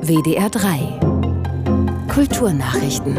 WDR 3 Kulturnachrichten.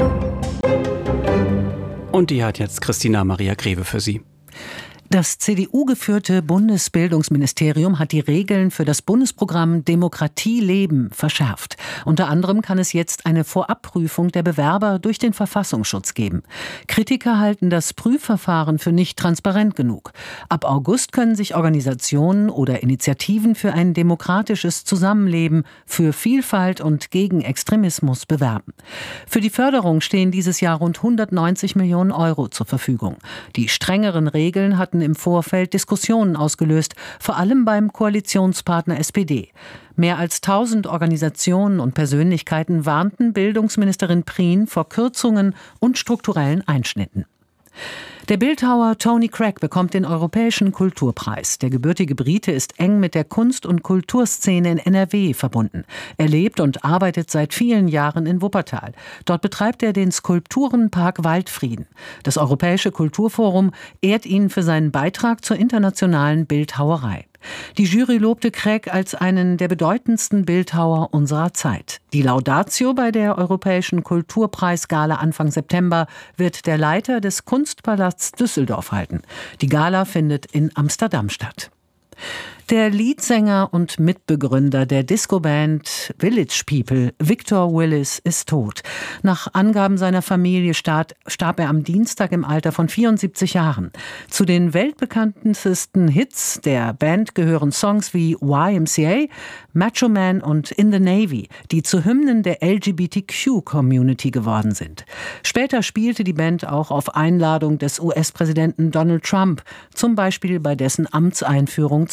Und die hat jetzt Christina Maria Greve für Sie. Das CDU-geführte Bundesbildungsministerium hat die Regeln für das Bundesprogramm Demokratie leben verschärft. Unter anderem kann es jetzt eine Vorabprüfung der Bewerber durch den Verfassungsschutz geben. Kritiker halten das Prüfverfahren für nicht transparent genug. Ab August können sich Organisationen oder Initiativen für ein demokratisches Zusammenleben, für Vielfalt und gegen Extremismus bewerben. Für die Förderung stehen dieses Jahr rund 190 Millionen Euro zur Verfügung. Die strengeren Regeln hatten im Vorfeld Diskussionen ausgelöst, vor allem beim Koalitionspartner SPD. Mehr als 1000 Organisationen und Persönlichkeiten warnten Bildungsministerin Prien vor Kürzungen und strukturellen Einschnitten. Der Bildhauer Tony Craig bekommt den Europäischen Kulturpreis. Der gebürtige Brite ist eng mit der Kunst- und Kulturszene in NRW verbunden. Er lebt und arbeitet seit vielen Jahren in Wuppertal. Dort betreibt er den Skulpturenpark Waldfrieden. Das Europäische Kulturforum ehrt ihn für seinen Beitrag zur internationalen Bildhauerei. Die Jury lobte Craig als einen der bedeutendsten Bildhauer unserer Zeit. Die Laudatio bei der Europäischen Kulturpreisgala Anfang September wird der Leiter des Kunstpalasts Düsseldorf halten. Die Gala findet in Amsterdam statt. Der Leadsänger und Mitbegründer der Disco-Band Village People, Victor Willis, ist tot. Nach Angaben seiner Familie starb er am Dienstag im Alter von 74 Jahren. Zu den weltbekanntesten Hits der Band gehören Songs wie YMCA, Macho Man und In the Navy, die zu Hymnen der LGBTQ-Community geworden sind. Später spielte die Band auch auf Einladung des US-Präsidenten Donald Trump, zum Beispiel bei dessen Amtseinführung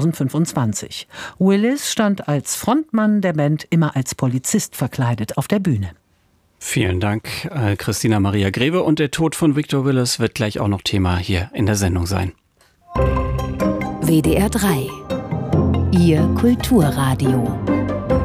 2025. Willis stand als Frontmann der Band immer als Polizist verkleidet auf der Bühne. Vielen Dank, Christina Maria Greve. Und der Tod von Victor Willis wird gleich auch noch Thema hier in der Sendung sein. WDR 3 Ihr Kulturradio.